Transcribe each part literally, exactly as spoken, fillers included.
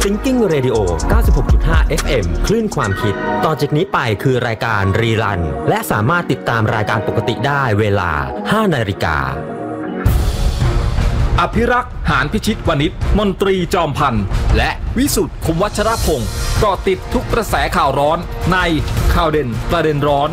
Thinking Radio เก้าสิบหกจุดห้า เอฟ เอ็ม คลื่นความคิดต่อจากนี้ไปคือรายการรีรันและสามารถติดตามรายการปกติได้เวลา ห้านาฬิกาอภิรักษ์หานพิชิตวณิชมนตรีจอมพันธ์และวิสุทธิ์คมวัชรพงศ์เกาะติดทุกกระแสข่าวร้อนในข่าวเด่นประเด็นร้อน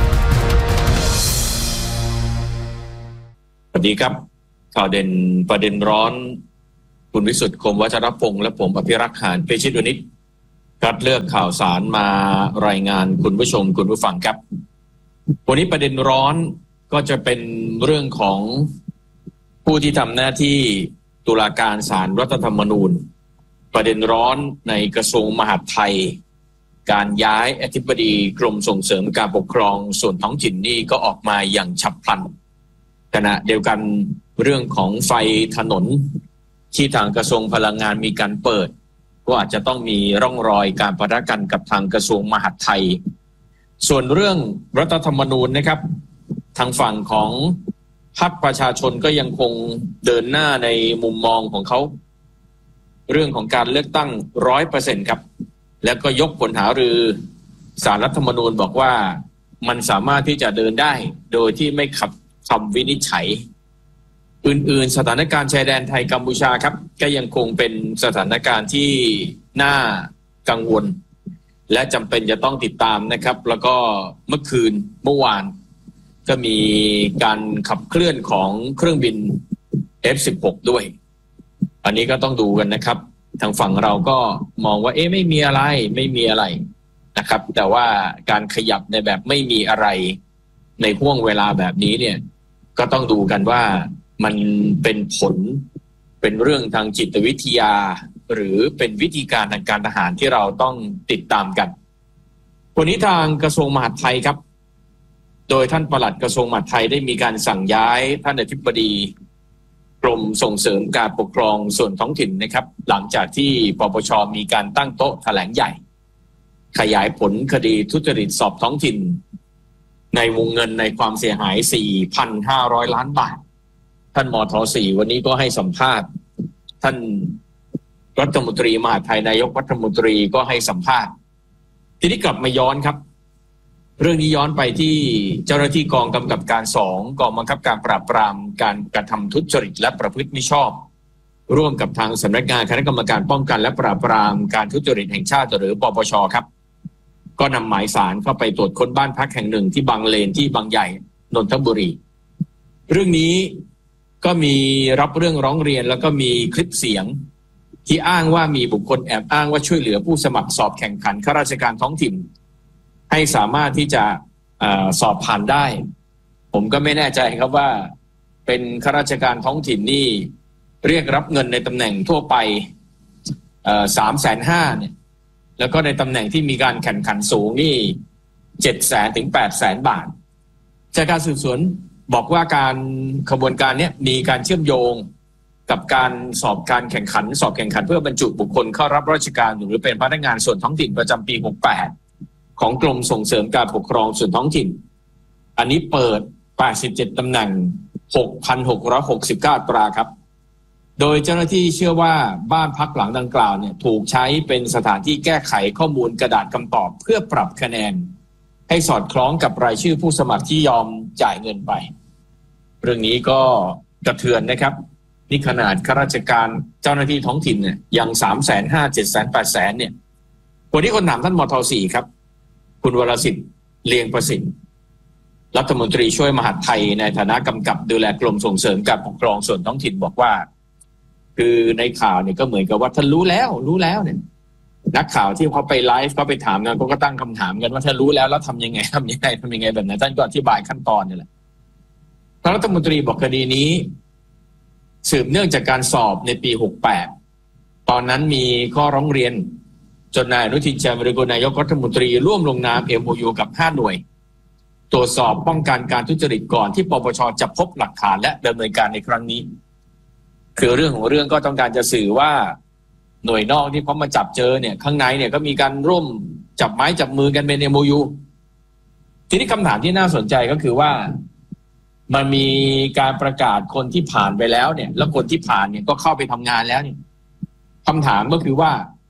สวัสดีครับข่าวเด่นประเด็นร้อนคุณวิสุทธิ์คมวัชรพงศ์และผมอภิรักษ์หานพิชิตวณิชคัดเลือกข่าวสารมารายงานคุณผู้ชมคุณผู้ฟังครับวันนี้ประเด็นร้อนก็จะเป็นเรื่องของผู้ที่ทำหน้าที่ตุลาการศาลรัฐธรรมนูญประเด็นร้อนในกระทรวงมหาดไทยการย้ายอธิบดีกรมส่งเสริมการปกครองส่วนท้องถิ่นนี่ก็ออกมาอย่างฉับพลันขณะเดียวกันเรื่องของไฟถนนที่ทางกระทรวงพลังงานมีการเปิดก็อาจจะต้องมีร่องรอยการปะทะกันกับทางกระทรวงมหาดไทยส่วนเรื่องรัฐธรรมนูญนะครับทางฝั่งของพรรคประชาชนก็ยังคงเดินหน้าในมุมมองของเขาเรื่องของการเลือกตั้ง ร้อยเปอร์เซ็นต์ ครับแล้วก็ยกผลหารือศาลรัฐธรรมนูญบอกว่ามันสามารถที่จะเดินได้โดยที่ไม่ขัดคำวินิจฉัยอื่นๆสถานการณ์ชายแดนไทยกัมพูชาครับก็ยังคงเป็นสถานการณ์ที่น่ากังวลและจำเป็นจะต้องติดตามนะครับแล้วก็เมื่อคืนเมื่อวานก็มีการขับเคลื่อนของเครื่องบิน เอฟ สิบหก ด้วยอันนี้ก็ต้องดูกันนะครับทางฝั่งเราก็มองว่าเอ๊ะไม่มีอะไรไม่มีอะไรนะครับแต่ว่าการขยับในแบบไม่มีอะไรในห่วงเวลาแบบนี้เนี่ยก็ต้องดูกันว่ามันเป็นผลเป็นเรื่องทางจิตวิทยาหรือเป็นวิธีการทางการทหารที่เราต้องติดตามกันวันนี้ทางกระทรวงมหาดไทยครับโดยท่านปลัดกระทรวงมหาดไทยได้มีการสั่งย้ายท่านอธิบดีกรมส่งเสริมการปกครองส่วนท้องถิ่นนะครับหลังจากที่ปปช.มีการตั้งโต๊ะแถลงใหญ่ขยายผลคดีทุจริตสอบท้องถิ่นในวงเงินในความเสียหาย สี่พันห้าร้อย ล้านบาทท่านมท.สี่วันนี้ก็ให้สัมภาษณ์ท่านรัฐมนตรีมหาดไทยนายกรัฐมนตรีก็ให้สัมภาษณ์ทีนี้กลับมาย้อนครับเรื่องนี้ย้อนไปที่เจ้าหน้าที่กองกำกับการสองกองบังคับการปราบปรามการกระทำทุจริตและประพฤติมิชอบร่วมกับทางสำนักงานคณะกรรมการป้องกันและปราบปรามการทุจริตแห่งชาติหรือปปช.ครับก็นำหมายสารเข้าไปตรวจค้นบ้านพักแห่งหนึ่งที่บางเลนที่บางใหญ่นนทบุรีเรื่องนี้ก็มีรับเรื่องร้องเรียนแล้วก็มีคลิปเสียงที่อ้างว่ามีบุคคลแอบอ้างว่าช่วยเหลือผู้สมัครสอบแข่งขันข้าราชการท้องถิ่นให้สามารถที่จะเอ่อสอบผ่านได้ผมก็ไม่แน่ใจครับว่าเป็นข้าราชการท้องถิ่นนี่เรียกรับเงินในตำแหน่งทั่วไปเอ่อสามแสนห้าเนี่ยแล้วก็ในตำแหน่งที่มีการแข่งขันสูงนี่เจ็ดแสนถึงแปดแสนบาทจากการสืบสวนบอกว่าการขบวนการนี้มีการเชื่อมโยงกับการสอบการแข่งขันสอบแข่งขันเพื่อบรรจุบุคคลเข้ารับราชการหรือเป็นพนักงานส่วนท้องถิ่นประจำปีหกสิบแปดของกรมส่งเสริมการปกครองส่วนท้องถิ่นอันนี้เปิดแปดสิบเจ็ดตำแหน่ง หกพันหกร้อยหกสิบเก้า ตราครับโดยเจ้าหน้าที่เชื่อว่าบ้านพักหลังดังกล่าวเนี่ยถูกใช้เป็นสถานที่แก้ไขข้อมูลกระดาษคำตอบเพื่อปรับคะแนนให้สอดคล้องกับรายชื่อผู้สมัครที่ยอมจ่ายเงินไปเรื่องนี้ก็กระเทือนนะครับนี่ขนาดข้าราชการเจ้าหน้าที่ท้องถิ่นเนี่ยยัง สามแสนห้า เจ็ดแสน แปดแสนเนี่ยวันนี้คนถามท่านมท.สี่ครับคุณวรสิทธิ์เลียงประสิทธิ์รัฐมนตรีช่วยมหาดไทยในฐานะกำกับดูแลกรมส่งเสริมการปกครองส่วนท้องถิ่นบอกว่าคือในข่าวเนี่ยก็เหมือนกับว่าท่านรู้แล้วรู้แล้วเนี่ยนักข่าวที่เขาไปไลฟ์เขาไปถามกันก็ตั้งคำถามกันว่าถ้ารู้แล้วแล้วทำยังไงทำยังไงทำยังไงแบบไหนท่านก็อธิบายขั้นตอนนี่แหละท่านรัฐมนตรีบอกคดีนี้สืบเนื่องจากการสอบในปีหกสิบแปดตอนนั้นมีข้อร้องเรียนจนนายอนุทินชาญวิรากูลนายกรัฐมนตรีร่วมลงนาม เอ็ม โอ ยู กับห้าหน่วยตรวจสอบป้องกันการทุจริตก่อนที่ปปช.จะพบหลักฐานและดำเนินการในครั้งนี้คือเรื่องของเรื่องก็ต้องการจะสื่อว่าหน่วยนอกที่เขามาจับเจอเนี่ยข้างในเนี่ยก็มีการร่วมจับไม้จับมือกันเป็น เอ็ม โอ ยู ทีนี้คำถามที่น่าสนใจก็คือว่ามันมีการประกาศคนที่ผ่านไปแล้วเนี่ยแล้วคนที่ผ่านเนี่ยก็เข้าไปทำงานแล้วเนี่ยคำถามก็คือว่า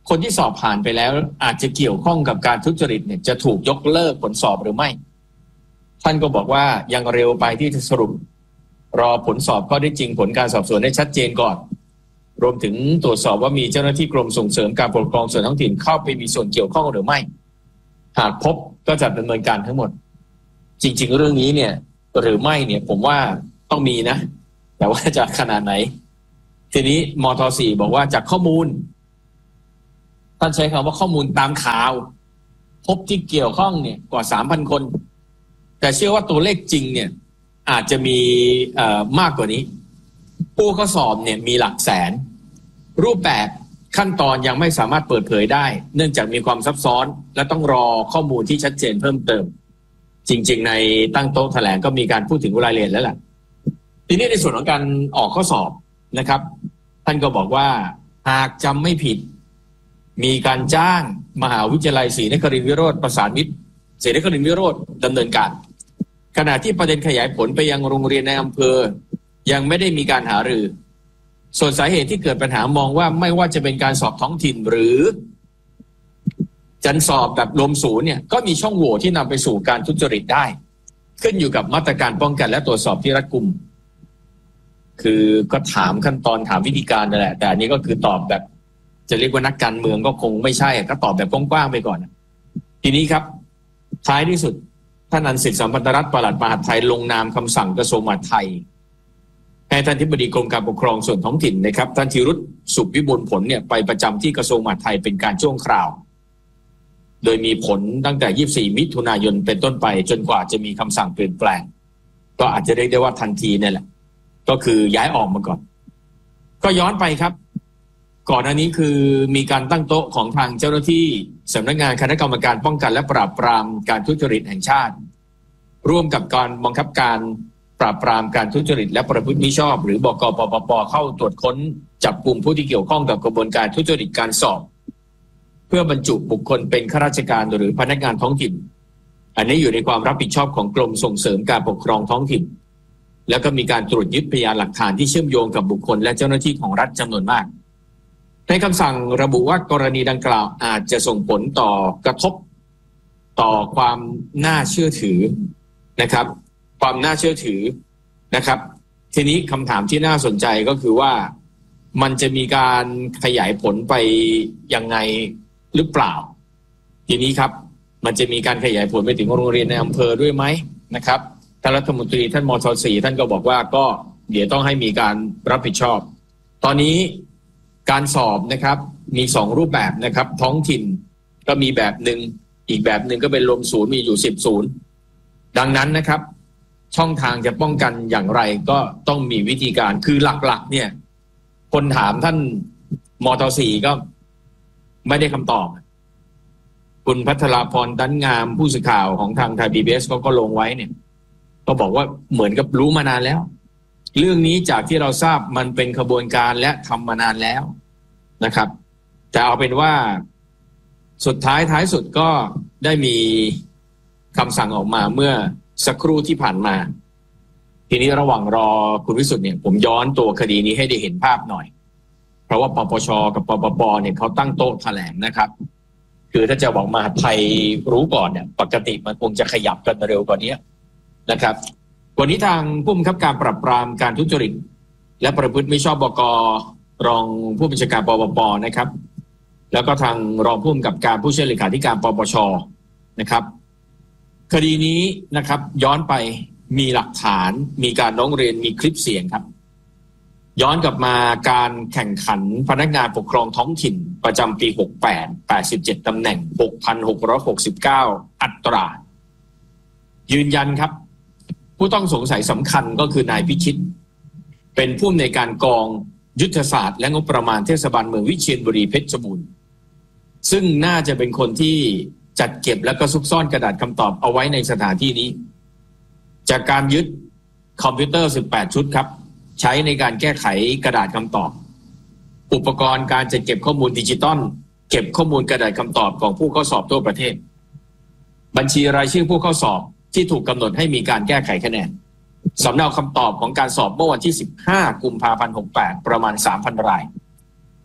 คนที่สอบผ่านไปแล้วอาจจะเกี่ยวข้องกับการทุจริตเนี่ยจะถูกยกเลิกผลสอบหรือไม่ท่านก็บอกว่ายังเร็วไปที่จะสรุปรอผลสอบข้อได้จริงผลการสอบสวนให้ชัดเจนก่อนรวมถึงตรวจสอบว่ามีเจ้าหน้าที่กรมส่งเสริมการปกครองส่วนท้องถิ่นเข้าไปมีส่วนเกี่ยวข้องหรือไม่หากพบก็จะดำเนินการทั้งหมดจริงๆเรื่องนี้เนี่ยหรือไม่เนี่ยผมว่าต้องมีนะแต่ว่าจะขนาดไหนทีนี้มท.สี่บอกว่าจากข้อมูลท่านใช้คำว่าข้อมูลตามข่าวพบที่เกี่ยวข้องเนี่ยกว่า สามพัน คนแต่เชื่อว่าตัวเลขจริงเนี่ยอาจจะมีเอ่อมากกว่านี้ผู้เข้าสอบเนี่ยมีหลักแสนรูปแบบขั้นตอนยังไม่สามารถเปิดเผยได้เนื่องจากมีความซับซ้อนและต้องรอข้อมูลที่ชัดเจนเพิ่มเติมจริงๆในตั้งโต๊ะแถลงก็มีการพูดถึงรายละเอียดแล้วแหละทีนี้ในส่วนของการออกข้อสอบนะครับท่านก็บอกว่าหากจำไม่ผิดมีการจ้างมหาวิทยาลัยศรีนครินทรวิโรธประสานมิตรศรีนครินทรวิโรธดำเนินการขณะที่ประเด็นขยายผลไปยังโรงเรียนในอำเภอยังไม่ได้มีการหารือส่วนสาเหตุที่เกิดปัญหามองว่าไม่ว่าจะเป็นการสอบท้องถิ่นหรือจันสอบแบบรวมศูนย์เนี่ยก็มีช่องโหว่ที่นำไปสู่การทุจริตได้ขึ้นอยู่กับมาตรการป้องกันและตรวจสอบที่รัดกุมคือก็ถามขั้นตอนถามวิธีการนั่นแหละแต่อันนี้ก็คือตอบแบบจะเรียกว่านักการเมืองก็คงไม่ใช่ก็ตอบแบบกว้างๆไปก่อนทีนี้ครับท้ายที่สุดท่านอันสิทธิสัมพันธรัตน์ปลัดมหาดไทยลงนามคำสั่งกระทรวงมหาดไทยให้ท่านอธิบดีกรมการปกครองส่วนท้องถิ่นนะครับท่านธีรุษสุขวิบูลย์ผลเนี่ยไปประจำที่กระทรวงมหาดไทยเป็นการชั่วคราวโดยมีผลตั้งแต่ยี่สิบสี่มิถุนายนเป็นต้นไปจนกว่าจะมีคำสั่งเปลี่ยนแปลงก็อาจจะเรียกได้ว่าทันทีนี่แหละก็คือย้ายออกมาก่อนก็ย้อนไปครับก่อนอันนี้คือมีการตั้งโต๊ะของทางเจ้าหน้าที่สำนักงานคณะกรรมการป้องกันและปราบปรามการทุจริตแห่งชาติร่วมกับการบังคับการปราบปรามการทุจริตและประพฤติมิชอบหรือบก.ปปป.เข้าตรวจค้นจับกลุ่มผู้ที่เกี่ยวข้องกับกระบวนการทุจริตการสอบเพื่อบรรจุบุคคลเป็นข้าราชการหรือพนักงานท้องถิ่นอันนี้อยู่ในความรับผิดชอบของกรมส่งเสริมการปกครองท้องถิ่นแล้วก็มีการตรวจยึดพยานหลักฐานที่เชื่อมโยงกับบุคคลและเจ้าหน้าที่ของรัฐจำนวนมากในคำสั่งระบุว่ากรณีดังกล่าวอาจจะส่งผลต่อกระทบต่อความน่าเชื่อถือนะครับความน่าเชื่อถือนะครับทีนี้คำถามที่น่าสนใจก็คือว่ามันจะมีการขยายผลไปยังไงหรือเปล่าทีนี้ครับมันจะมีการขยายผลไปถึงโรงเรียนในอำเภอด้วยไหมนะครับท่านรัฐมนตรีท่านมท.สี่ท่านก็บอกว่าก็เดี๋ยวต้องให้มีการรับผิดชอบตอนนี้การสอบนะครับมีสองรูปแบบนะครับท้องถิ่นก็มีแบบหนึ่งอีกแบบหนึ่งก็เป็นรวมศูนย์มีอยู่สิบศูนย์ดังนั้นนะครับช่องทางจะป้องกันอย่างไรก็ต้องมีวิธีการคือหลักๆเนี่ยคนถามท่านมท.สี่ก็ไม่ได้คำตอบคุณพัทราพรดันงามผู้สื่อข่าวของทางไทย พี บี เอส เขาก็ลงไว้เนี่ยก็บอกว่าเหมือนกับรู้มานานแล้วเรื่องนี้จากที่เราทราบมันเป็นขบวนการและทำมานานแล้วนะครับแต่เอาเป็นว่าสุดท้ายท้ายสุดก็ได้มีคำสั่งออกมาเมื่อสักครู่ที่ผ่านมาทีนี้ระหว่างรอคุณวิสุทธิ์เนี่ยผมย้อนตัวคดีนี้ให้ได้เห็นภาพหน่อยเพราะว่าปปช.กับปปป.เนี่ยเขาตั้งโต๊ะแถลงนะครับคือถ้าจะบอกมหาดไทยรู้ก่อนเนี่ยปกติมันคงจะขยับกันเร็วกว่านี้นะครับวันนี้ทางผู้บังคับการปราบปรามการทุจริตและประพฤติมิชอบบก.รองผู้บัญชาการปปป.นะครับแล้วก็ทางรองผู้กำกับการผู้ช่วยเลขาธิการปปช.นะครับคดีนี้นะครับย้อนไปมีหลักฐานมีการร้องเรียนมีคลิปเสียงครับย้อนกลับมาการแข่งขันพนักงานปกครองท้องถิ่นประจำปีหกแปด แปดสิบเจ็ดตำแหน่ง หกพันหกร้อยหกสิบเก้า อัตรายืนยันครับผู้ต้องสงสัยสำคัญก็คือนายพิชิตเป็นผู้อำนวยการกองยุทธศาสตร์และงบประมาณเทศบาลเมืองวิเชียรบุรีเพชรบูรณ์ซึ่งน่าจะเป็นคนที่จัดเก็บและก็ซุกซ่อนกระดาษคำตอบเอาไว้ในสถานที่นี้จากการยึดคอมพิวเตอร์สิบแปดชุดครับใช้ในการแก้ไขกระดาษคำตอบอุปกรณ์การจัดเก็บข้อมูลดิจิตอลเก็บข้อมูลกระดาษคำตอบของผู้เข้าสอบทั่วประเทศบัญชีรายชื่อผู้เข้าสอบที่ถูกกำหนดให้มีการแก้ไขคะแนนสำเนาคำตอบของการสอบเมื่อวันที่สิบห้ากุมภาพันธ์หกแปดประมาณ สามพัน ราย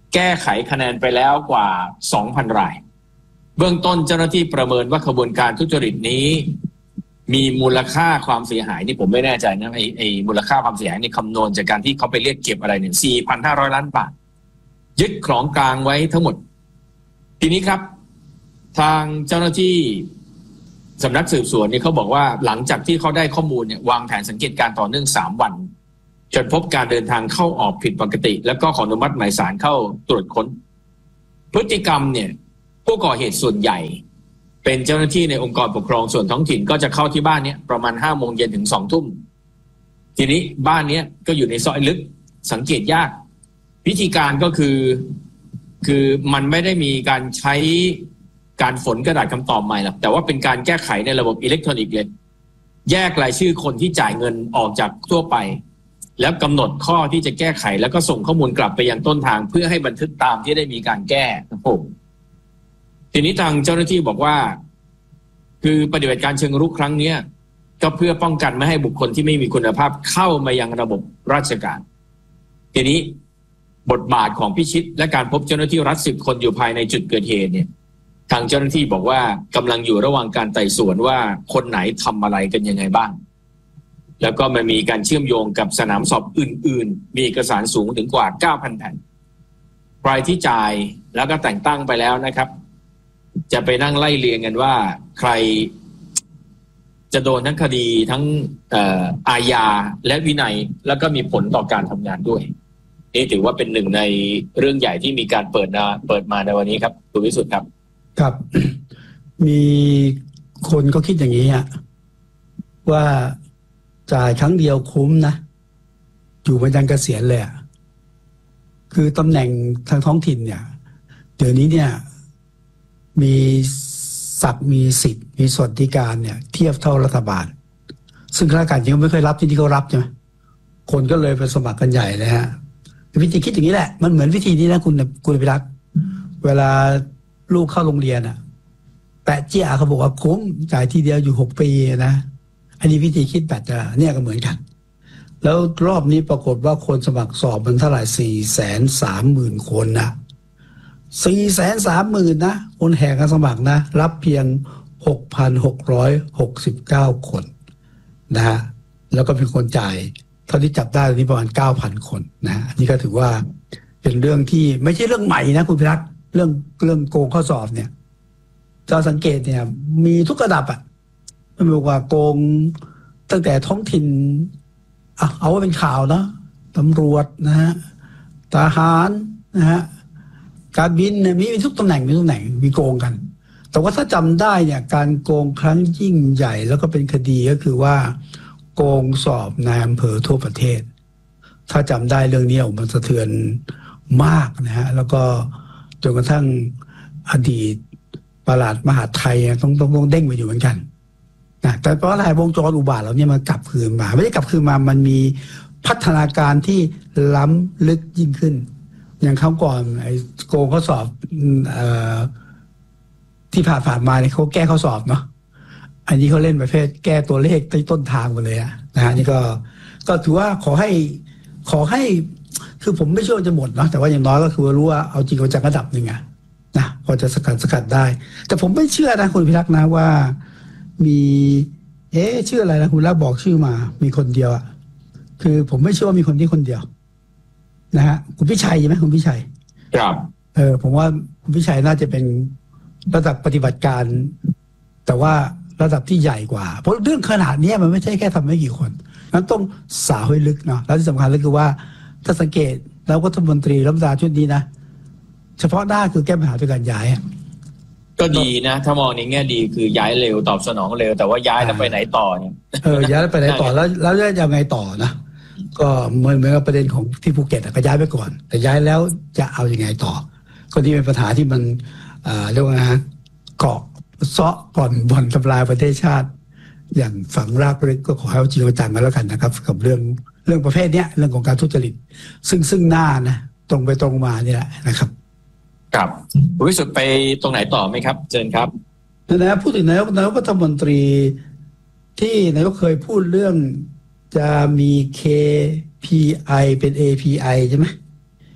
แก้ไขคะแนนไปแล้วกว่า สองพัน รายเบื้องต้นเจ้าหน้าที่ประเมินว่าขบวนการทุจริตนี้มีมูลค่าความเสียหายนี่ผมไม่แน่ใจนะไอ้ไอ้มูลค่าความเสียหายนี่คำนวณจากการที่เขาไปเรียกเก็บอะไรเนี่ย สี่พันห้าร้อย ล้านบาทยึดของกลางไว้ทั้งหมดทีนี้ครับทางเจ้าหน้าที่สำนักสืบสวนนี่เขาบอกว่าหลังจากที่เขาได้ข้อมูลเนี่ยวางแผนสังเกตการต่อเนื่องสามวันจนพบการเดินทางเข้าออกผิดปกติแล้วก็ขออนุมัติหมายสารเข้าตรวจค้นพฤติกรรมเนี่ยผู้ก่อเหตุส่วนใหญ่เป็นเจ้าหน้าที่ในองค์กรปกครองส่วนท้องถิ่นก็จะเข้าที่บ้านเนี้ยประมาณห้าโมงเย็นถึงสองทุ่มทีนี้บ้านเนี้ยก็อยู่ในซอยลึกสังเกตยากวิธีการก็คือคือมันไม่ได้มีการใช้การฝนกระดาษคำตอบใหม่หรอกแต่ว่าเป็นการแก้ไขในระบบอิเล็กทรอนิกส์เลยแยกรายชื่อคนที่จ่ายเงินออกจากทั่วไปแล้วกำหนดข้อที่จะแก้ไขแล้วก็ส่งข้อมูลกลับไปยังต้นทางเพื่อให้บันทึกตามที่ได้มีการแก้ผมทีนี้ทางเจ้าหน้าที่บอกว่าคือปฏิบัติการเชิงรุกครั้งนี้ก็เพื่อป้องกันไม่ให้บุคคลที่ไม่มีคุณภาพเข้ามายังระบบราชการทีนี้บทบาทของพิชิตและการพบเจ้าหน้าที่รัฐสิบคนอยู่ภายในจุดเกิดเหตุเนี่ยทางเจ้าหน้าที่บอกว่ากำลังอยู่ระหว่างการไต่สวนว่าคนไหนทำอะไรกันยังไงบ้างแล้วก็มันมีการเชื่อมโยงกับสนามสอบอื่นๆมีเอกสารสูงถึงกว่า เก้าพัน แผ่นใครที่จ่ายแล้วก็แต่งตั้งไปแล้วนะครับจะไปนั่งไล่เรียงกันว่าใครจะโดนทั้งคดีทั้งเอ่ออาญาและวินัยแล้วก็มีผลต่อการทำงานด้วยนี่ถือว่าเป็นหนึ่งในเรื่องใหญ่ที่มีการเปิดมาเปิดมาในวันนี้ครับคุณวิสุทธิ์ครับครับ มีคนก็คิดอย่างนี้ฮะว่าจ่ายครั้งเดียวคุ้มนะอยู่ไปยันเกษียณเลยคือตำแหน่งทางท้องถิ่นเนี่ยเดี๋ยวนี้เนี่ยมีศักดิ์มีสิทธิ์มีสวัสดิการเนี่ยเทียบเท่ารัฐบาลซึ่งข้าราชการจริงไม่เคยรับที่ที่เขารับใช่ไหมคนก็เลยไปสมัครกันใหญ่เลยฮะวิธีคิดอย่างนี้แหละมันเหมือนวิธีนี้นะคุณคุณพิรักษ์เวลาลูกเข้าโรงเรียนอ่ะแปะเจี้ยเขาบอกว่าคุ้มจ่ายทีเดียวอยู่หกปีนะอันนี้วิธีคิดแบบจะเนี่ยก็เหมือนกันแล้วรอบนี้ปรากฏว่าคนสมัครสอบมันเท่าไหร่สี่แสนสามหมื่นคนนะสี่แสนสามหมื่นนะคนแห่กันสมัครนะรับเพียงหกพันหกร้อยหกสิบเก้าคนนะฮะแล้วก็เป็นคนจ่ายเท่าที่จับได้ตอนนี้ประมาณเก้าพันคนนะฮะนี่ก็ถือว่าเป็นเรื่องที่ไม่ใช่เรื่องใหม่นะคุณพิรักษ์เรื่องเรื่องโกงข้อสอบเนี่ยจะสังเกตเนี่ยมีทุกระดับอ่ะไม่บอกว่าโกงตั้งแต่ท้องถิ่นอ่ะเอาว่าเป็นข่าวเนาะตำรวจนะฮะทหารนะฮะการบินเนี่ยมีทุกตำแหน่งมีทุกตำแหน่งมีโกงกันแต่ว่าถ้าจำได้เนี่ยการโกงครั้งยิ่งใหญ่แล้วก็เป็นคดีก็คือว่าโกงสอบนายอำเภอทั่วประเทศถ้าจำได้เรื่องนี้มันสะเทือนมากนะฮะแล้วก็จนกระทั่งอดีตปลัดมหาดไทยต้องต้องต้องเด้งไปอยู่เหมือนกันนะแต่เพราะอะไรวงจรอุบาทเราเนี่ยมันกลับคืนมาไม่ได้กลับคืนมามันมีพัฒนาการที่ล้ำลึกยิ่งขึ้นอย่างครั้งก่อนไอ้โกงข้อสอบเอ่อที่ผ่านผ่านมาเนี่ยเขาแก้ข้อสอบเนาะอันนี้เขาเล่นประเภทแก้ตัวเลขใต้ต้นทางหมดเลยอะนะฮะนี่ก็ก็ถือว่าขอให้ขอให้คือผมไม่เชื่อว่าจะหมดนะแต่ว่าอย่างน้อยก็คือรู้ว่าเอาจริงเอาจังระดับหนึ่งอะนะพอจะสกัดสกัดได้แต่ผมไม่เชื่อนะคุณพิรักษ์นะว่ามีเอ๊ะชื่ออะไรนะคุณรักบอกชื่อมามีคนเดียวอะคือผมไม่เชื่อว่ามีคนที่คนเดียวนะฮะคุณพิชัยใช่ไหมคุณพิชัยครับเออผมว่าคุณพิชัยน่าจะเป็นระดับปฏิบัติการแต่ว่าระดับที่ใหญ่กว่าเพราะเรื่องขนาดนี้มันไม่ใช่แค่ทำไม่กี่คนนั้นต้องสาวให้ลึกเนาะแล้วที่สำคัญก็คือว่าถ้าสังเกตแล้วรัฐมนตรีรัฐมนตรีชุดนี้นะเฉพาะหน้าคือแก้ปัญหาด้วยการย้ายก็ดีนะถ้ามองในแง่ดีคือย้ายเร็วตอบสนองเร็วแต่ว่าย้ายแล้วไปไหนต่อเนี่ยเออย้ายแล้วไปไหนต่อแล้วแล้วจะยังไงต่อนะก็เหมือนเหมือนกับประเด็นของที่ภูเก็ตก็ย้ายไปก่อนแต่ย้ายแล้วจะเอายังไงต่อก็นี่เป็นปัญหาที่มันเรียกว่าไงเกาะเซาะก่อนบ่อนทำลายประเทศชาติอย่างฝังรากลึกก็ขอให้เอาจริงเอาจังกันแล้วกันนะครับกับเรื่องเรื่องประเภทเนี้ยเรื่องของการทุจริตซึ่งซึ่งหน้านะตรงไปตรงมานี่แหละนะครับครับวิสุทธิ์ไปตรงไหนต่อไหมครับเชิญครับนะพูดถึงนายกนายกรัฐมนตรีที่นายกเคยพูดเรื่องจะมี เค พี ไอ เป็น เอ พี ไอ ใช่ไหม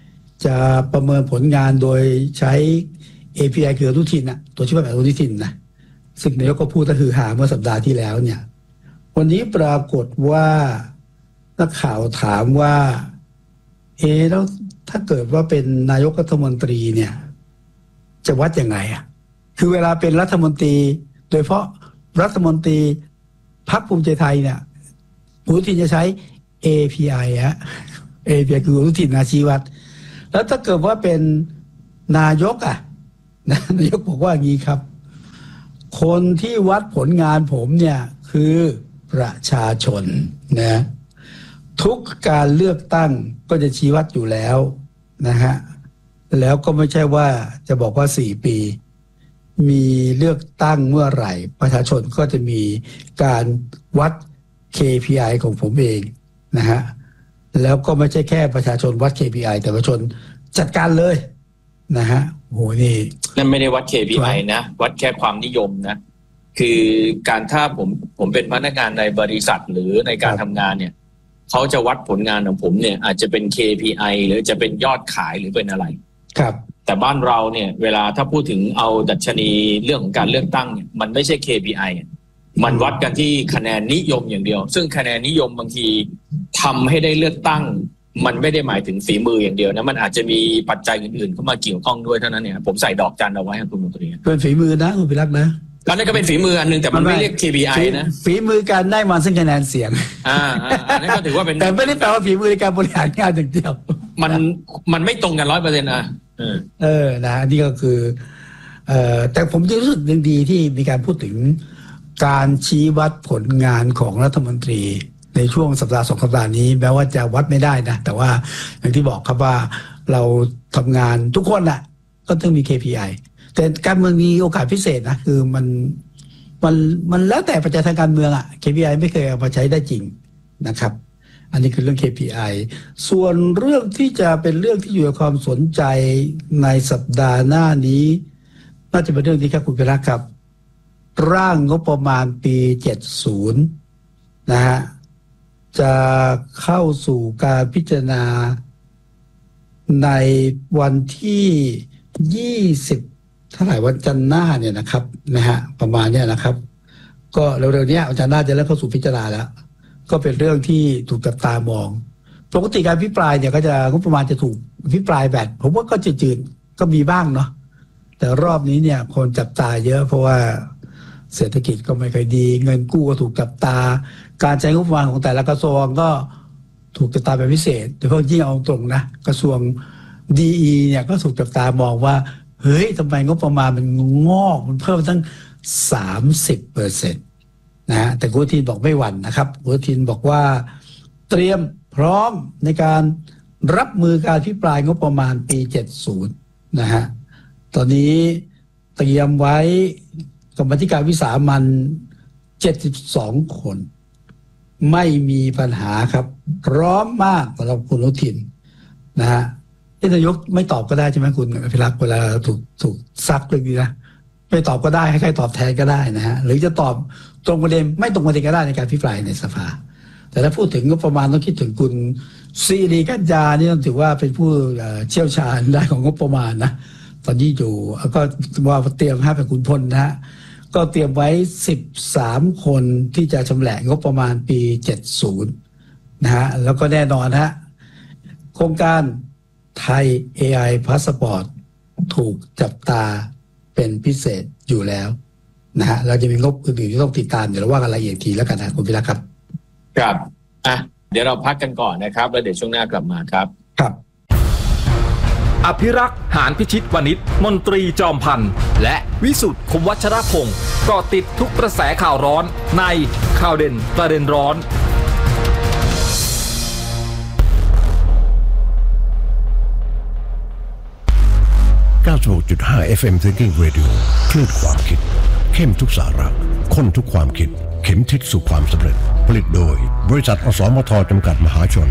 จะประเมินผลงานโดยใช้ เอ พี ไอ คืออนุทินนะตัวชี้วัดแบบอนุทินนะซึ่งนายกก็พูดก็คือหาเมื่อสัปดาห์ที่แล้วเนี่ยวันนี้ปรากฏว่านักข่าวถามว่าเอ๊ะแล้วถ้าเกิดว่าเป็นนายกรัฐมนตรีเนี่ยจะวัดยังไงอ่ะคือเวลาเป็นรัฐมนตรีโดยเฉพาะรัฐมนตรีพรรคภูมิใจไทยเนี่ยอนุทินจะใช้ เอ พี ไอ ฮะ เอ พี ไอ คืออนุทินนะชี้วัดแล้วถ้าเกิดว่าเป็นนายกอ่ะนายกบอกว่าอย่างนี้ครับคนที่วัดผลงานผมเนี่ยคือประชาชนนะทุกการเลือกตั้งก็จะชี้วัดอยู่แล้วนะฮะแล้วก็ไม่ใช่ว่าจะบอกว่าสี่ปีมีเลือกตั้งเมื่อไหร่ประชาชนก็จะมีการวัด เค พี ไอ ของผมเองนะฮะแล้วก็ไม่ใช่แค่ประชาชนวัด เค พี ไอ แต่ประชาชนจัดการเลยนะฮะโหนี่นั่นไม่ได้วัด เค พี ไอ นะวัดแค่ความนิยมนะคือการถ้าผมผมเป็นพนักงานในบริษัทหรือในการทำงานเนี่ยเขาจะวัดผลงานของผมเนี่ยอาจจะเป็น เค พี ไอ หรือจะเป็นยอดขายหรือเป็นอะไรครับแต่บ้านเราเนี่ยเวลาถ้าพูดถึงเอาดัชนีเรื่องของการเลือกตั้งเนี่ยมันไม่ใช่ เค พี ไอ มันวัดกันที่คะแนนนิยมอย่างเดียวซึ่งคะแนนนิยมบางทีทำให้ได้เลือกตั้งมันไม่ได้หมายถึงฝีมืออย่างเดียวนะมันอาจจะมีปัจจัยอื่นๆเข้ามาเกี่ยวข้องด้วยเท่านั้นเนี่ยผมใส่ดอกจันเอาไว้ให้คุณมนตรีเป็นฝีมือนะคุณพิรักษ์นะแล้วนั่นก็เป็นฝีมืออันนึงแต่มันไม่เรียก เค พี ไอ นะฝีมือการได้มาซึ่งคะแนนเสียงอ่าอันนั้นก็ถือว่าเป็นแต่ไม่ได้แปลว่าฝีมือในการบริหารงานอย่างเดียวมันมันไม่ตรงกันร้อยเปอร์เซ็นต์อ่ะเออนะนี่ก็คือเอ่อแต่ผมจะรู้สึกยังดีที่มีการพูดถึงการชี้วัดผลงานของรัฐมนตรีในช่วงสัปดาห์สองสัปดาห์นี้แม้ว่าจะวัดไม่ได้นะแต่ว่าอย่างที่บอกครับว่าเราทำงานทุกคนน่ะก็ต้องมี เค พี ไอ แต่การเมืองมีโอกาสพิเศษนะคือมันมันมันแล้วแต่ปัจจัยทางการเมืองอ่ะ เค พี ไอ ไม่เคยเอามาใช้ได้จริงนะครับอันนี้คือเรื่อง เค พี ไอ ส่วนเรื่องที่จะเป็นเรื่องที่อยู่ในความสนใจในสัปดาห์หน้านี้น่าจะเป็นเรื่องนี้ครับคุณพิรักษ์ครับร่างงบประมาณปีเจ็ดสิบนะฮะจะเข้าสู่การพิจารณาในวันที่ยี่สิบเท่าไหร่วันจันทร์หน้าเนี่ยนะครับนะฮะประมาณเนี้ยนะครับก็เร็วๆนี้วันจันทร์หน้าจะเริ่มเข้าสู่พิจารณาแล้วก็เป็นเรื่องที่ถูกจับตามองปกติการพิปรายเนี่ยก็จะงบประมาณจะถูกพิปรายแบบผมว่าก็จืดๆก็มีบ้างเนาะแต่รอบนี้เนี่ยคนจับตาเยอะเพราะว่าเศรษฐกิจก็ไม่ค่อยดีเงินกู้ก็ถูกจับตาการใช้งบประมาณของแต่ละกระทรวงก็ถูกจับตาเป็นพิเศษโดยเฉพาะยิ่งเอาตรงนะกระทรวง ดี อี เนี่ยก็ถูกจับตามองว่าเฮ้ยทำไมงบประมาณมันงอกมันเพิ่มตั้ง สามสิบเปอร์เซ็นต์ นะฮะแต่คุณอนุทินบอกไม่หวั่นนะครับคุณอนุทินบอกว่าเตรียมพร้อมในการรับมือการพิปรายงบประมาณปีเจ็ดสิบนะฮะตอนนี้เตรียมไว้กรรมาธิการวิสามัญเจ็ดสิบสองคนไม่มีปัญหาครับพร้อมมากสำหรับคุณอนุทินนะฮะนายกไม่ตอบก็ได้ใช่ไหมคุณอภิรักษ์เวลาถูกถูกซักเรื่องนี้นะไม่ตอบก็ได้ให้ใครตอบแทนก็ได้นะฮะหรือจะตอบตรงประเด็นไม่ตรงประเด็นก็ได้ในการพิปรายในสภาแต่ถ้าพูดถึงงบประมาณต้องคิดถึงคุณศิริกัญญานี่ต้องถือว่าเป็นผู้เชี่ยวชาญด้านของงบประมาณนะตอนนี้อยู่ก็ว่าเตรียมให้เป็นคุณพลนะฮะก็เตรียมไว้สิบสามคนที่จะชำแหละงบประมาณปีเจ็ดสิบนะฮะแล้วก็แน่นอนฮะโครงการไทย เอ ไอ Passport ถูกจับตาเป็นพิเศษอยู่แล้วนะฮะเราจะมีงบอื่นๆที่ต้องติดตามเดี๋ยวเราว่ากันรายละเอียดทีแล้วกันนะคุณพิรักษ์ครับครับอ่ะเดี๋ยวเราพักกันก่อนนะครับแล้วเดี๋ยวช่วงหน้ากลับมาครับครับอภิรักษ์หานพิชิตวณิชมนตรีจอมพันธ์และวิสุทธิ์คมวัชรพงศ์เกาะติดทุกกระแสข่าวร้อนในข่าวเด่นประเด็นร้อนเก้าสิบหกจุดห้า เอฟ เอ็ม Thinking Radio คลื่นความคิดเข้มทุกสาระข้นทุกความคิดเข็มทิศสู่ความสำเร็จผลิตโดยบริษัทอสมทจำกัดมหาชน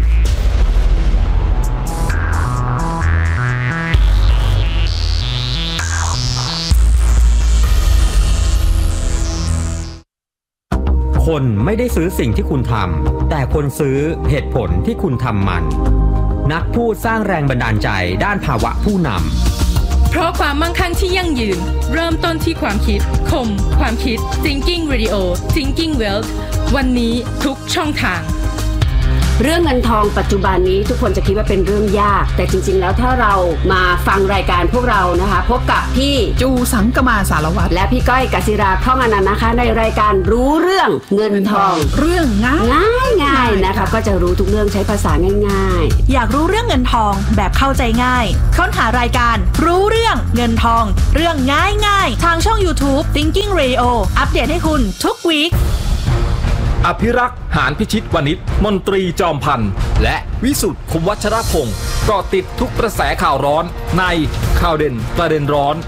คนไม่ได้ซื้อสิ่งที่คุณทำแต่คนซื้อเหตุผลที่คุณทำมันนักพูดสร้างแรงบันดาลใจด้านภาวะผู้นำเพราะความมั่งคั่งที่ยั่งยืนเริ่มต้นที่ความคิดคมความคิด Thinking Radio Thinking Wealth วันนี้ทุกช่องทางเรื่องเงินทองปัจจุบันนี้ทุกคนจะคิดว่าเป็นเรื่องยากแต่จริงๆแล้วถ้าเรามาฟังรายการพวกเรานะคะพบกับพี่จูสังกมาสารวัตรและพี่ก้อยกศิราท่องอนันต์นะคะในรายการรู้เรื่องเงินทองเรื่องง่ายง่ายง่ายนะคะก็จะรู้ทุกเรื่องใช้ภาษาง่ายๆอยากรู้เรื่องเงินทองแบบเข้าใจง่ายค้นหารายการรู้เรื่องเงินทองเรื่องง่ายง่ายทางช่อง YouTube Thinking Radio อัปเดตให้คุณทุกวีคอภิรักษ์หานพิชิตวณิชมนตรีจอมพันธ์และวิสุทธิ์คุมวัชรพงศ์เกาะติดทุกกระแสข่าวร้อนในข่าวเด่นประเด็นร้อน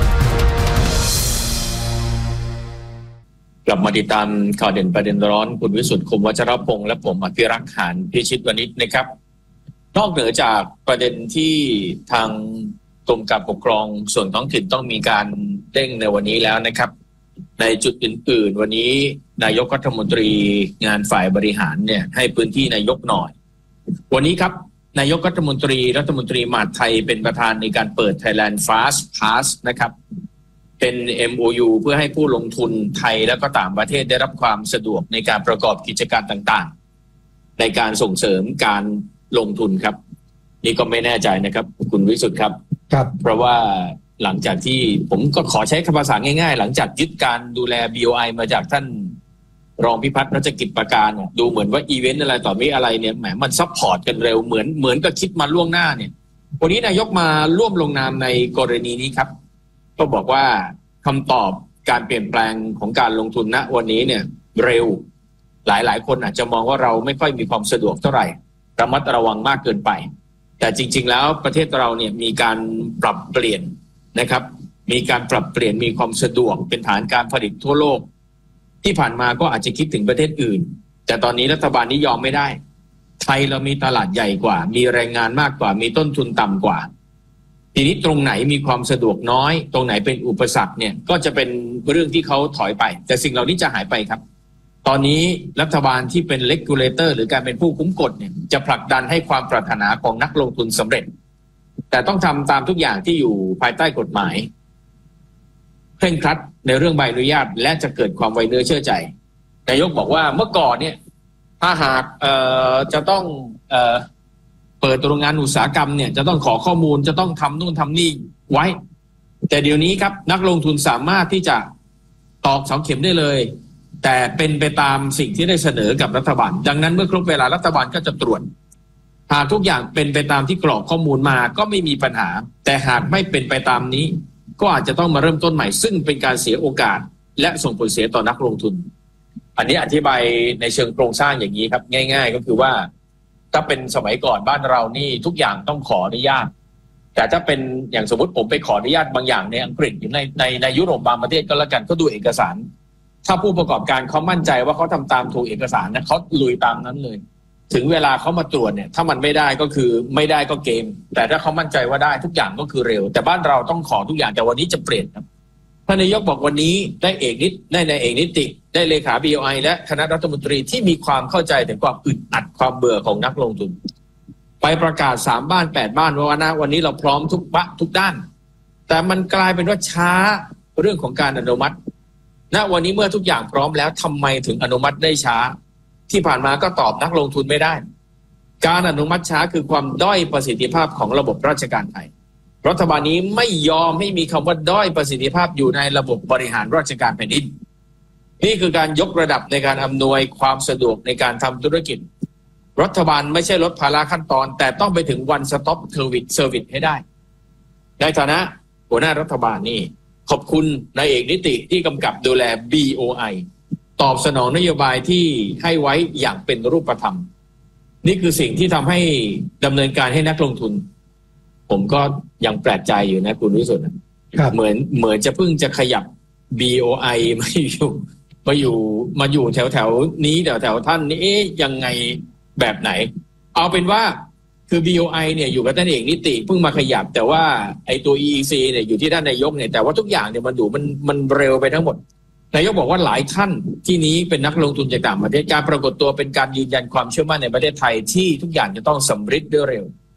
กลับมาติดตามข่าวเด่นประเด็นร้อนคุณวิสุทธิ์คุมวัชรพงศ์และผมอภิรักษ์หานพิชิตวณิชนะครับนอกเหนือจากประเด็นที่ทางกรมการปกครองส่วนท้องถิ่นต้องมีการเร่งในวันนี้แล้วนะครับในจุดอื่นๆวันนี้นายกรัฐมนตรีงานฝ่ายบริหารเนี่ยให้พื้นที่นายกหน่อยวันนี้ครับนายกรัฐมนตรีรัฐมนตรีมหาดไทยเป็นประธานในการเปิด Thailand Fast Pass นะครับเป็น เอ็ม โอ ยู เพื่อให้ผู้ลงทุนไทยและก็ต่างประเทศได้รับความสะดวกในการประกอบกิจการต่างๆในการส่งเสริมการลงทุนครับนี่ก็ไม่แน่ใจนะครับคุณวิสุทธิ์ครับครับเพราะว่าหลังจากที่ผมก็ขอใช้คำภาษาง่ายๆหลังจากยึดการดูแล บี โอ ไอ มาจากท่านรองพิพัฒน์รัชกิจประการเนี่ยดูเหมือนว่าอีเวนต์อะไรต่อมีอะไรเนี่ยแหมมันซัพพอร์ตกันเร็วเหมือนเหมือนกับคิดมาล่วงหน้าเนี่ยวันนี้นายกมาร่วมลงนามในกรณีนี้ครับก็บอกว่าคำตอบการเปลี่ยนแปลงของการลงทุนณวันนี้เนี่ยเร็วหลายๆคนอาจจะมองว่าเราไม่ค่อยมีความสะดวกเท่าไหร่ระมัดระวังมากเกินไปแต่จริงๆแล้วประเทศเราเนี่ยมีการปรับเปลี่ยนนะครับมีการปรับเปลี่ยนมีความสะดวกเป็นฐานการผลิตทั่วโลกที่ผ่านมาก็อาจจะคิดถึงประเทศอื่นแต่ตอนนี้รัฐบาลนี้ยอมไม่ได้ไทยเรามีตลาดใหญ่กว่ามีแรงงานมากกว่ามีต้นทุนต่ำกว่าทีนี้ตรงไหนมีความสะดวกน้อยตรงไหนเป็นอุปสรรคเนี่ยก็จะเป็นเรื่องที่เขาถอยไปแต่สิ่งเหล่านี้จะหายไปครับตอนนี้รัฐบาลที่เป็น regulator หรือการเป็นผู้คุ้มกฎเนี่ยจะผลักดันให้ความปรารถนาของนักลงทุนสำเร็จแต่ต้องทำตามทุกอย่างที่อยู่ภายใต้กฎหมายเคร่งครัดในเรื่องใบอนุญาตและจะเกิดความไว้เนื้อเชื่อใจนายกบอกว่าเมื่อก่อนเนี่ยถ้าหากเอ่อจะต้องเอ่อเปิดโรงงานอุตสาหกรรมเนี่ยจะต้องขอข้อมูลจะต้องทำนู่นทำนี่ไว้แต่เดี๋ยวนี้ครับนักลงทุนสามารถที่จะตอกเสาเข็มได้เลยแต่เป็นไปตามสิ่งที่ได้เสนอกับรัฐบาลดังนั้นเมื่อครบเวลารัฐบาลก็จะตรวจหากทุกอย่างเป็นไปตามที่กรอกข้อมูลมาก็ไม่มีปัญหาแต่หากไม่เป็นไปตามนี้ก็อาจจะต้องมาเริ่มต้นใหม่ซึ่งเป็นการเสียโอกาสและส่งผลเสียต่อนักลงทุนอันนี้อธิบายในเชิงโครงสร้างอย่างนี้ครับง่ายๆก็คือว่าถ้าเป็นสมัยก่อนบ้านเรานี่ทุกอย่างต้องขออนุญาตแต่ถ้าเป็นอย่างสมมติผมไปขออนุญาตบางอย่างในอังกฤษหรือในในในยุโรปบางประเทศก็แล้วกันก็ดูเอกสารถ้าผู้ประกอบการเขามั่นใจว่าเขาทำตามถูกเอกสารนะเขาลุยตามนั้นเลยถึงเวลาเขามาตรวจเนี่ยถ้ามันไม่ได้ก็คือไม่ได้ก็เกมแต่ถ้าเขามั่นใจว่าได้ทุกอย่างก็คือเร็วแต่บ้านเราต้องขอทุกอย่างแต่วันนี้จะเปลี่ยนครับท่านนายกบอกวันนี้ได้เอกนิดได้นายเอกนิติได้เลขา บี โอ ไอ และคณะรัฐมนตรีที่มีความเข้าใจถึงความอึดอัดความเบื่อของนักลงทุนไปประกาศสามบ้านแปดบ้านว่านะวันนี้เราพร้อมทุกบะทุกด้านแต่มันกลายเป็นว่าช้าเรื่องของการอนุมัติณวันนี้เมื่อทุกอย่างพร้อมแล้วทำไมถึงอนุมัติได้ช้าที่ผ่านมาก็ตอบนักลงทุนไม่ได้การอนุมัติช้าคือความด้อยประสิทธิภาพของระบบราชการไทยรัฐบาลนี้ไม่ยอมให้มีคำว่าด้อยประสิทธิภาพอยู่ในระบบบริหารราชการแผ่นดินนี่คือการยกระดับในการอำนวยความสะดวกในการทำธุรกิจรัฐบาลไม่ใช่ลดภาระขั้นตอนแต่ต้องไปถึง one stop service ให้ได้ในฐานะหัวหน้ารัฐบาลนี่ขอบคุณนายเอกนิติที่กำกับดูแล บี โอ ไอ ตอบสนองนโยบายที่ให้ไว้อย่างเป็นรูปธรรมนี่คือสิ่งที่ทำให้ดำเนินการให้นักลงทุนผมก็ยังแปลกใจอยู่นะคุณวิสุทธิ์เหมือนเหมือนจะเพิ่งจะขยับ บี โอ ไอ มาอยู่มาอยู่มาอยู่แถวแถวนี้แถวแถวท่านนี่เอ๊ะยังไงแบบไหนเอาเป็นว่าคือ บี โอ ไอ เนี่ยอยู่กับท่านเอกนิติเพิ่งมาขยับแต่ว่าไอ้ตัว อี อี ซี เนี่ยอยู่ที่ท่านนายกเนี่ยแต่ว่าทุกอย่างเนี่ยมันดูมันมันเร็วไปทั้งหมดนายกบอกว่าหลายท่านที่นี้เป็นนักลงทุนจากต่างประเทศการปรากฏตัวเป็นการยืนยันความเชื่อมั่นในประเทศไทยที่ทุกอย่างจะต้องสำเร็จด้วยเร็ว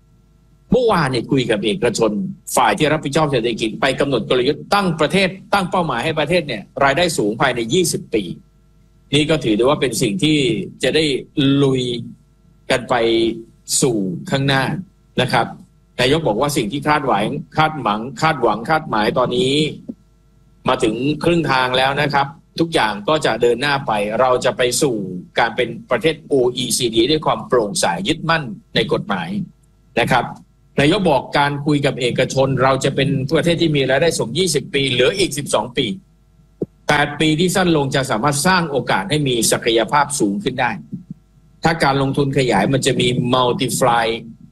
เมื่อวานเนี่ยคุยกับเอกชนฝ่ายที่รับผิดชอบเศรษฐกิจไปกำหนดกลยุทธ์ตั้งประเทศตั้งเป้าหมายให้ประเทศเนี่ยรายได้สูงภายในยี่สิบปีนี่ก็ถือได้ว่าเป็นสิ่งที่จะได้ลุยกันไปสู่ข้างหน้านะครับนายกบอกว่าสิ่งที่คาดหวังคาดหวังคาดหวังคาดหมายตอนนี้มาถึงครึ่งทางแล้วนะครับทุกอย่างก็จะเดินหน้าไปเราจะไปสู่การเป็นประเทศ โอ อี ซี ดี ด้วยความโปร่งใสยึดมั่นในกฎหมายนะครับนายกบอกการคุยกับเอกชนเราจะเป็นประเทศที่มีรายได้สูงยี่สิบปีเหลืออีกสิบสองปีแปดปีที่สั้นลงจะสามารถสร้างโอกาสให้มีศักยภาพสูงขึ้นได้ถ้าการลงทุนขยายมันจะมี multiply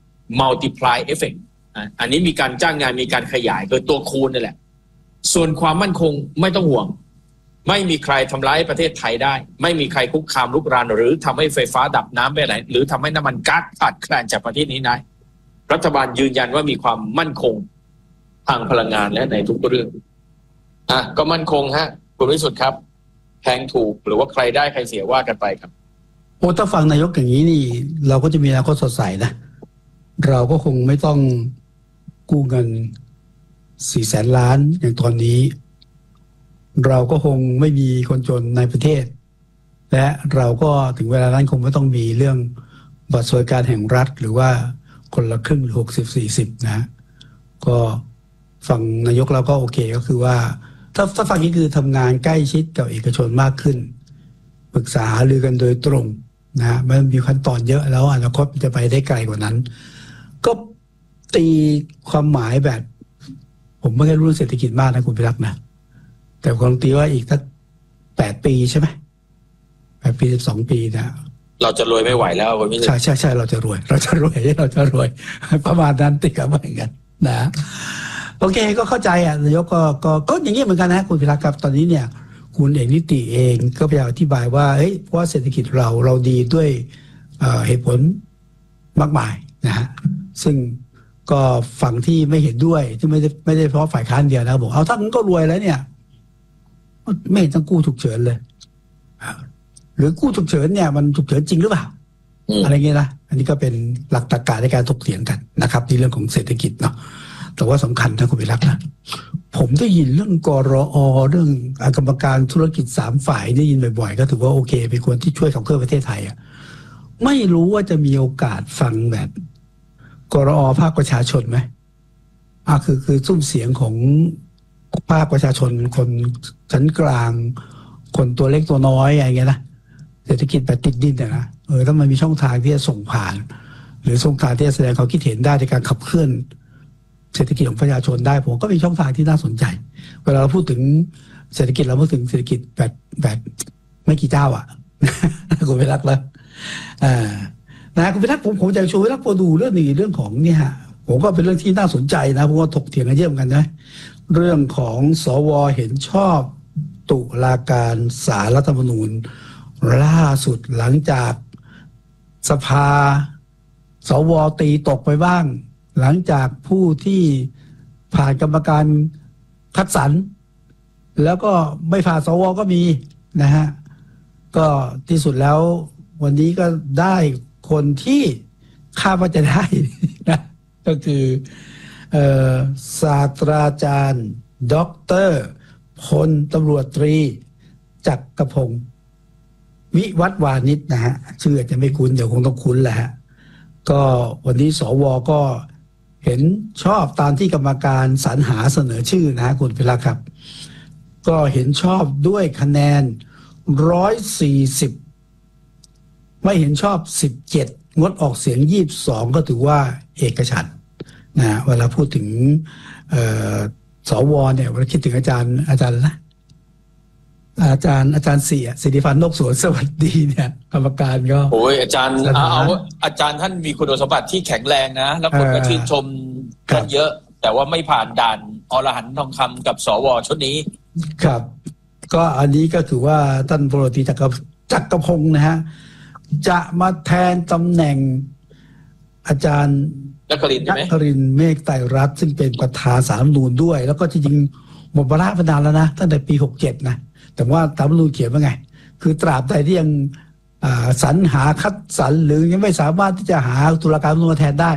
multiply effect อันนี้มีการจ้างงานมีการขยายโดยตัวคูณนั่นแหละส่วนความมั่นคงไม่ต้องห่วงไม่มีใครทำร้ายประเทศไทยได้ไม่มีใครคุกคามลุกรานหรือทำให้ไฟฟ้าดับน้ำไปไหนหรือทำให้น้ำมันก๊าซขาดแคลนจากประเทศนี้ได้รัฐบาลยืนยันว่ามีความมั่นคงทางพลังงานและในทุกเรื่องอ่ะก็มั่นคงฮะคุณวิสุทธิ์ครับแพงถูกหรือว่าใครได้ใครเสียว่ากันไปครับโอ้ถ้าฟังนายกอย่างนี้นี่เราก็จะมีอนาคตสดใสนะเราก็คงไม่ต้องกู้เงินสี่แสนล้านอย่างตอนนี้เราก็คงไม่มีคนจนในประเทศและเราก็ถึงเวลานั้นคงไม่ต้องมีเรื่องบัตรสวัสดิการแห่งรัฐหรือว่าคนละครึ่งหรือหกสิบสี่สิบนะก็ฟังนายกเราก็โอเคก็คือว่าถ้าถ้าฟังนี้คือทำงานใกล้ชิดกับเอกชนมากขึ้นปรึกษาหารือกันโดยตรงนะมันมีขั้นตอนเยอะแล้วอนาคตจะไปได้ไกลกว่านั้นก็ตีความหมายแบบผมไม่ได้รู้เศรษฐกิจมากนะคุณพิรักษ์นะแต่ความตีว่าอีกสักแปดปีใช่ไหมแปดปีสิบสองปีนะเราจะรวยไม่ไหวแล้วคุณพิรักษ์ใช่ใช่ใช่เราจะรวยเราจะรวยเราจะรวยประมาณนั้นติดกับเหมือนกันนะโอเคก็เข้าใจอ่ะนายกก็ก็ก็อย่างนี้เหมือนกันนะคุณพิรักษ์ครับตอนนี้เนี่ยคุณเอกนิติเองก็พยายามอธิบายว่าเฮ้ยเพราะว่าเศรษฐกิจเราเราดีด้วยเหตุผลมากมายนะฮะซึ่งก็ฝั่งที่ไม่เห็นด้วยที่ไม่ได้ไม่ได้เพราะฝ่ายค้านเดียวนะบอกเอาถ้างั้นก็รวยแล้วเนี่ยไม่เห็นต้องกู้ฉุกเฉินเลยหรือกู้ฉุกเฉินเนี่ยมันฉุกเฉินจริงหรือเปล่าอะไรเงี้ยนะอันนี้ก็เป็นหลักตรรกะในการถกเถียงกันนะครับในเรื่องของเศรษฐกิจเนาะแต่ว่าสำคัญนะคุณพิรักษ์นะผมได้ยินเรื่องกรอเรื่องกรรมการธุรกิจสามฝ่ายได้ยินบ่อยๆก็ถือว่าโอเคเป็นคนที่ช่วยขับเคลื่อนประเทศไทยอ่ะไม่รู้ว่าจะมีโอกาสฟังแบบกรอภาคประชาชนไหมอ่ะคือคือซุ้มเสียงของภาคประชาชนคนชั้นกลางคนตัวเล็กตัวน้อยอะไรเงี้ยนะเศรษฐกิจแบบติดดินเนี่ยนะเออถ้ามันมีช่องทางที่จะส่งผ่านหรือช่องทางที่จะแสดงความคิดเห็นได้ในการขับเคลื่อนเศรษฐกิจของประชาชนได้ผมก็มีช่องทางที่น่าสนใจเวลาเราพูดถึงเศรษฐกิจเราพูดถึงเศรษฐกิจแบบแบบไม่กี่เจ้าอ่ะ คุณพิรักษ์แล้วอ่านะคุณพิรักษ์ผมผมจะชวนพิรักษ์พอดูเรื่องนี้เรื่องของเนี่ยผมก็เป็นเรื่องที่น่าสนใจนะเพราะว่าถกเถียงกันเยอะเหมือนกันนะเรื่องของสวเห็นชอบตุลาการศาลรัฐธรรมนูญล่าสุดหลังจากสภาสวตีตกไปบ้างหลังจากผู้ที่ผ่านกรรมการคัดสรรแล้วก็ไม่ผ่านสวก็มีนะฮะก็ที่สุดแล้ววันนี้ก็ได้คนที่คาดว่าจะได้นะก็คือศาสตราจารย์ด็อกเตอร์พลตำรวจตรีจักรพงศ์วิวัฒน์วานิชนะฮะชื่ออาจจะไม่คุ้นเดี๋ยวคงต้องคุ้นแหละฮะก็วันนี้สวก็เห็นชอบตามที่กรรมการสรรหาเสนอชื่อนะฮะคุณพิรักษ์ครับก็เห็นชอบด้วยคะแนนหนึ่งร้อยสี่สิบไม่เห็นชอบสิบเจ็ดงดออกเสียงยี่สิบสองก็ถือว่าเอกฉันท์นะเวลาพูดถึงสวเนี่ยเวลาคิดถึงอาจารย์อาจารย์นะอาจารย์อาจารย์เสียสิริพันธ์นกสวนสวัสดีเนี่ยกรรมการก็โอ้ยอาจารย์เอาอาจารย์ท่านมีคุณสมบัติที่แข็งแรงนะแล้วคนก็ชื่นชมท่านเยอะแต่ว่าไม่ผ่านด่านอรหันต์ทองคำกับสวชุดนี้ครับก็อันนี้ก็ถือว่าท่านพลตรีจักรจักรพงศ์นะฮะจะมาแทนตำแหน่งอาจารย์นครินทร์ใช่ไหมนครินทร์เมฆไตรรัตน์ซึ่งเป็นประธานศาลรัฐธรรมนูญด้วยแล้วก็จริงๆหมดวาระมานานแล้วนะตั้งแต่ปีหกสิบเจ็ดนะแต่ว่ารัฐธรรมนูญเขียนว่าไงคือตราบใดที่ยังสรรหาคัดสรรหรือยังไม่สามารถที่จะหาตุลาการมาแทนได้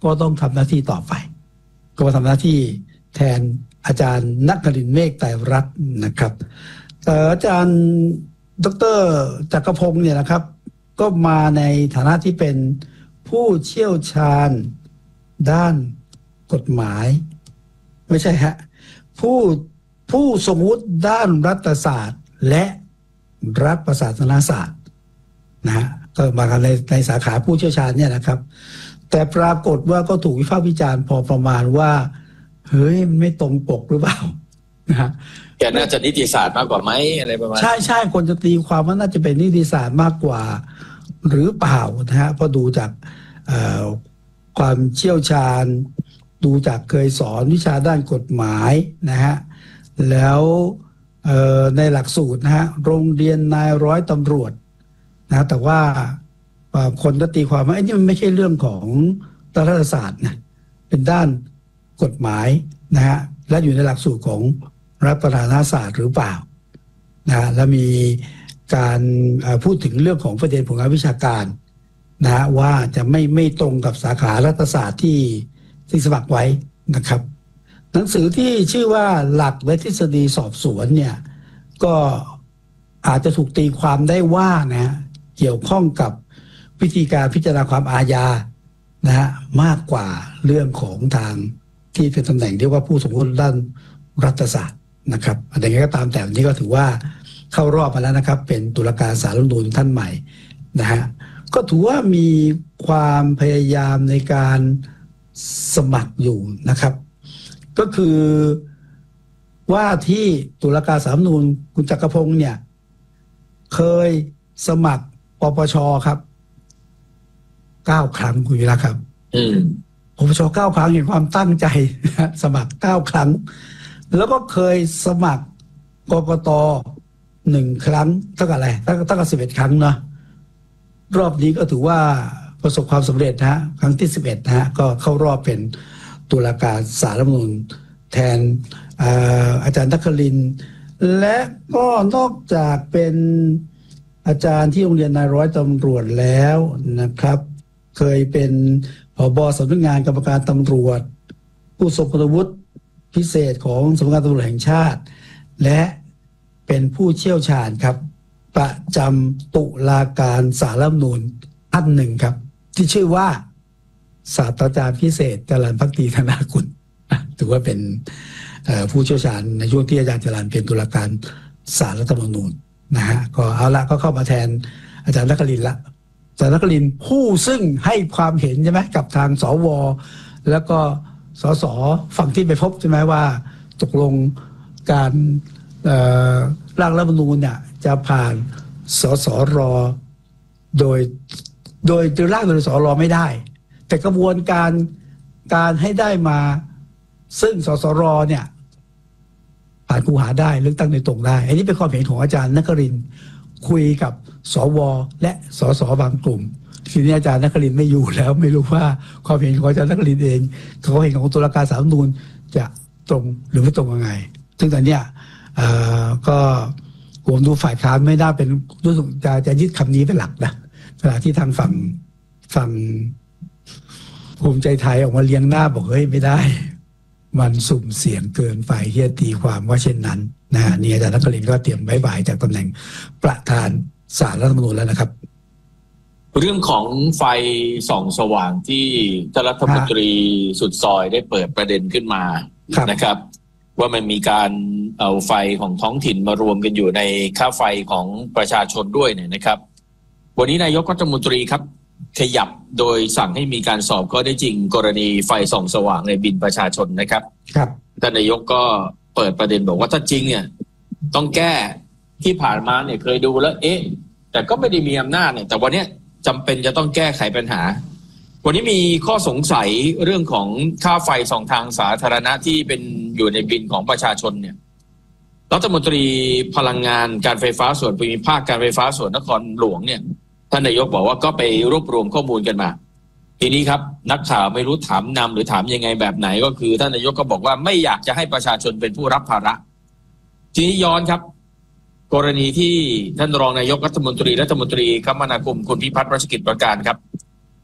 ก็ต้องทำหน้าที่ต่อไปก็มาทำหน้าที่แทนอาจารย์นครินทร์เมฆไตรรัตน์นะครับแต่อาจารย์ดร.จักรพงศ์เนี่ยนะครับก็มาในฐานะที่เป็นผู้เชี่ยวชาญด้านกฎหมายไม่ใช่ฮะผู้ผู้สมมุติด้านรัฐศาสตร์และรัฐประศาสนศาสตร์นะฮะก็มากันในในสาขาผู้เชี่ยวชาญเนี่ยนะครับแต่ปรากฏว่าก็ถูกวิพากษ์วิจารณ์พอประมาณว่าเฮ้ยมันไม่ตรงปกหรือเปล่านะฮะแกน่าจะนิติศาสตร์มากกว่าไหมอะไรประมาณใช่ใช่คนจะตีความว่าน่าจะเป็นนิติศาสตร์มากกว่าหรือเปล่านะฮะเพราะดูจากความเชี่ยวชาญดูจากเคยสอนวิชาด้านกฎหมายนะฮะแล้วในหลักสูตรนะฮะโรงเรียนนายร้อยตำรวจนะแต่ว่าคนก็ตีความว่าไอ้นี่มันไม่ใช่เรื่องของรัฐศาสตร์นะเป็นด้านกฎหมายนะฮะและอยู่ในหลักสูตรของรัฐประศาสนศาสตร์หรือเปล่านะแล้วมีการพูดถึงเรื่องของประเด็นผลงานวิชาการนะว่าจะไม่ไม่ตรงกับสาขารัฐศาสตร์ที่ที่สมัครไว้นะครับหนังสือที่ชื่อว่าหลักและทฤษฎีสอบสวนเนี่ยก็อาจจะถูกตีความได้ว่านะเกี่ยวข้องกับวิธีการพิจารณาความอาญานะฮะมากกว่าเรื่องของทางที่เป็นตำแหน่งที่ว่าผู้สมมุติด้านรัฐศาสตร์นะครับอะไรก็ตามแต่วันนี้ก็ถือว่าเข้ารอบมาแล้วนะครับเป็นตุลาการศาลรัฐธรรมนูญท่านใหม่นะฮะก็ถือว่ามีความพยายามในการสมัครอยู่นะครับก็คือว่าที่ตุลาการศาลรัฐธรรมนูญคุณจักรพงศ์เนี่ยเคยสมัครปปชครับเก้าครั้งคุณวิระครับปปชเก้าครั้งเห็นความตั้งใจสมัครเก้าครั้งแล้วก็เคยสมัครกกตหนึ่งครั้งเท่ากับอะไรตั้งตั้งกับสิบเอ็ดครั้งเนาะรอบนี้ก็ถือว่าประสบความสำเร็จนะฮะครั้งที่สิบเอ็ดนะฮะก็เข้ารอบเป็นตุลาการศาลรัฐธรรมนูญแทน อา, อาจารย์นครินทร์และก็นอกจากเป็นอาจารย์ที่โรงเรียนนายร้อยตำรวจแล้วนะครับเคยเป็นผบ.สำนักงานกรรมการตำรวจผู้ทรงคุณวุฒิพิเศษของสำนักงานตำรวจแห่งชาติและเป็นผู้เชี่ยวชาญครับประจำตุลาการศาลรัฐธรรมนูญท่านหนึ่งครับที่ชื่อว่าศาสตราจารย์พิเศษจรัญภักดีธนากุลถือว่าเป็นผู้เชี่ยวชาญในช่วงที่อาจารย์จรัญเป็นตุลาการศาลรัฐธรรมนูญนะฮะก็เอาละก็เข้ามาแทนอาจารย์นครินทร์ละอาจารย์นครินทร์ผู้ซึ่งให้ความเห็นใช่ไหมกับทางสวแล้วก็สสฝั่งที่ไปพบใช่ไหมว่าตกลงการร่างรัฐธรรมนูญเนี่ยจะผ่านสสรโดยโดยจะร่างโดยสสรไม่ได้แต่กระบวนการการให้ได้มาซึ่งสสรเนี่ยผ่านคูหาได้เลือกตั้งในตรงได้อันนี้เป็นความเห็นของอาจารย์นครินทร์คุยกับสวและสสบางกลุ่มทีนี้อาจารย์นครินทร์ไม่อยู่แล้วไม่รู้ว่าความเห็นของอาจารย์นครินทร์เองเขาเห็นของตุลาการศาลรัฐธรรมนูญจะตรงหรือไม่ตรงยังไงซึ่งตอนเนี้ยก็ผมดูฝ่ายค้านไม่น่าเป็นรู้สึกจะจะยึดคำนี้เป็นหลักนะขณะที่ทางฝั่งฝั่งภูมิใจไทยออกมาเลี้ยงหน้าบอกเฮ้ยไม่ได้มันสุ่มเสี่ยงเกินไปที่จะตีความว่าเช่นนั้นนะฮะนี่อาจารย์นครินทร์ก็เตรียมบายบายจากตำแหน่งประธานศาลรัฐธรรมนูญแล้วนะครับเรื่องของไฟส่องสว่างที่ท่านรัฐมนตรีสุดซอยได้เปิดประเด็นขึ้นมานะครับว่ามันมีการเอาไฟของท้องถิ่นมารวมกันอยู่ในค่าไฟของประชาชนด้วยเนี่ยนะครับวันนี้นายกรัฐมนตรีครับขยับโดยสั่งให้มีการสอบข้อได้จริงกรณีไฟส่องสว่างในบิลประชาชนนะครับครับท่านนายกก็เปิดประเด็นบอกว่าถ้าจริงเนี่ยต้องแก้ที่ผ่านมาเนี่ยเคยดูแล้วเอ๊ะแต่ก็ไม่ได้มีอำนาจเนี่ยแต่วันนี้จำเป็นจะต้องแก้ไขปัญหาวันนี้มีข้อสงสัยเรื่องของค่าไฟสองทางสาธารณะที่เป็นอยู่ในบิลของประชาชนเนี่ยรัฐมนตรีพลังงานการไฟฟ้าส่วนภูมิภาคการไฟฟ้าส่วนนครหลวงเนี่ยท่านนายกบอกว่าก็ไปรวบรวมข้อมูลกันมาทีนี้ครับนักข่าวไม่รู้ถามนำหรือถามยังไงแบบไหนก็คือท่านนายกก็บอกว่าไม่อยากจะให้ประชาชนเป็นผู้รับภาระทีนี้ย้อนครับกรณีที่ท่านรองนายกรัฐมนตรีรัฐมนตรีคมนาคมคุณพิพัฒน์รัชกิจประการครับ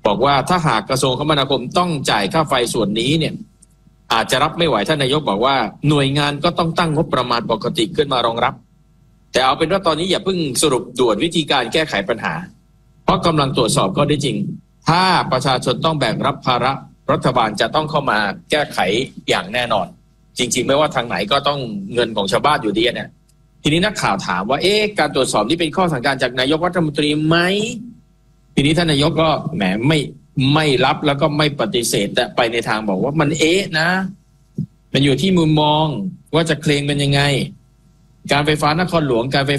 บอกว่าถ้าหากกระทรวงคมนาคมต้องจ่ายค่าไฟส่วนนี้เนี่ยอาจจะรับไม่ไหวท่านนายกบอกว่าหน่วยงานก็ต้องตั้งงบประมาณปกติขึ้นมารองรับแต่เอาเป็นว่าตอนนี้อย่าเพิ่งสรุปด่วนวิธีการแก้ไขปัญหาเพราะกำลังตรวจสอบข้อได้จริงถ้าประชาชนต้องแบกรับภาระรัฐบาลจะต้องเข้ามาแก้ไขอย่างแน่นอนจริงๆไม่ว่าทางไหนก็ต้องเงินของชาวบ้านอยู่ดีเนี่ยทีนี้นักข่าวถามว่าเอ๊ะการตรวจสอบนี้เป็นข้อสั่งการจากนายกรัฐมนตรีไหมทีนี้ท่านนายกก็แหมไม่ไม่รับแล้วก็ไม่ปฏิเสธแต่ไปในทางบอกว่ามันเอ๊ะนะมันอยู่ที่มุมมองว่าจะเคลมเป็นยังไงการไฟฟ้านครหลวงการไฟ